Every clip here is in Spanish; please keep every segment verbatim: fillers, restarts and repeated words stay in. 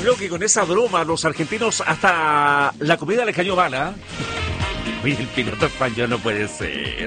creo que con esa broma los argentinos hasta la comida les cayó mala. Oye, el piloto español no puede ser.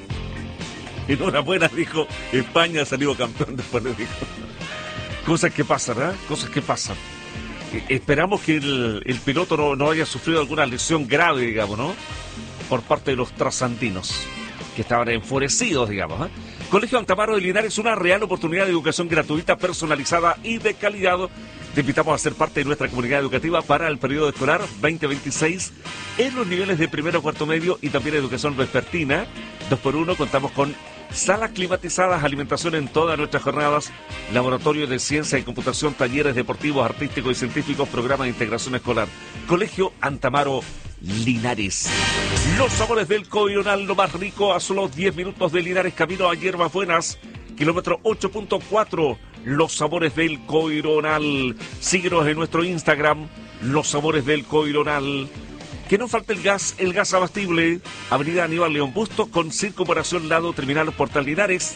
Enhorabuena, dijo. España ha salido campeón, después le dijo. Cosas que pasan, ¿eh? Cosas que pasan. Eh, esperamos que el, el piloto no, no haya sufrido alguna lesión grave, digamos, ¿no? Por parte de los trasandinos, que estaban enfurecidos, digamos, ¿eh? Colegio Antamaro de Linares, una real oportunidad de educación gratuita, personalizada y de calidad. Te invitamos a ser parte de nuestra comunidad educativa para el periodo escolar veinte veintiséis en los niveles de primero a cuarto medio y también educación vespertina. Dos por uno, contamos con salas climatizadas, alimentación en todas nuestras jornadas, laboratorio de ciencia y computación, talleres deportivos, artísticos y científicos, programa de integración escolar. Colegio Antamaro Linares. Los sabores del Coironal, lo más rico, a solo diez minutos de Linares, camino a Hierbas Buenas, kilómetro ocho punto cuatro. Los sabores del Coironal. Síguenos en nuestro Instagram, Los Sabores del Coironal. Que no falte el gas, el gas abastible. Avenida Aníbal León Bustos, con circunvalación lado terminal Portal Linares.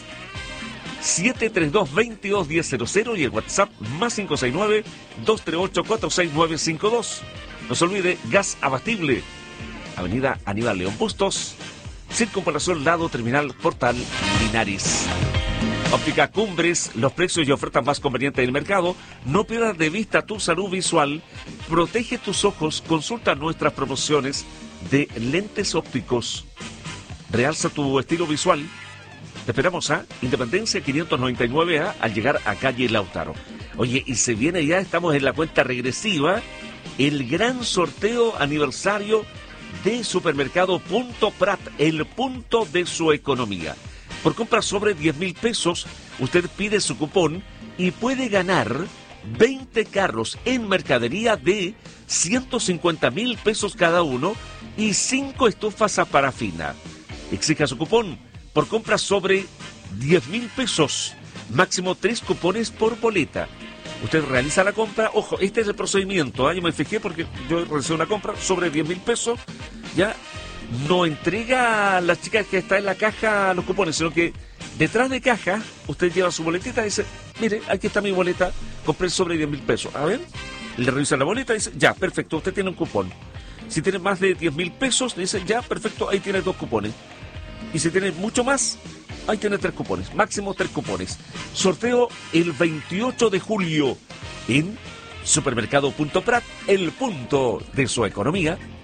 siete tres dos, veintidós diez cero cero y el WhatsApp más cinco seis nueve, dos tres ocho, cuatro seis nueve cinco dos. No se olvide, gas abastible. Avenida Aníbal León Bustos, circunvalación lado terminal Portal Linares. Óptica Cumbres, los precios y ofertas más convenientes del mercado. No pierdas de vista tu salud visual. Protege tus ojos. Consulta nuestras promociones de lentes ópticos. Realza tu estilo visual. Te esperamos a Independencia quinientos noventa y nueve A al llegar a calle Lautaro. Oye, y se viene ya, estamos en la cuenta regresiva, el gran sorteo aniversario de Supermercado Punto Prat, el punto de su economía. Por compras sobre diez mil pesos, usted pide su cupón y puede ganar veinte carros en mercadería de ciento cincuenta mil pesos cada uno y cinco estufas a parafina. Exija su cupón por compras sobre diez mil pesos, máximo tres cupones por boleta. Usted realiza la compra, ojo, este es el procedimiento, ¿eh? Yo me fijé porque yo realicé una compra sobre diez mil pesos, ya. No entrega a la chica que está en la caja los cupones, sino que detrás de caja usted lleva su boletita y dice, mire, aquí está mi boleta, compré sobre diez mil pesos. A ver, le revisa la boleta y dice, ya, perfecto, usted tiene un cupón. Si tiene más de diez mil pesos, dice, ya, perfecto, ahí tiene dos cupones. Y si tiene mucho más, ahí tiene tres cupones, máximo tres cupones. Sorteo el veintiocho de julio en Supermercado Punto Prat, el punto de su economía.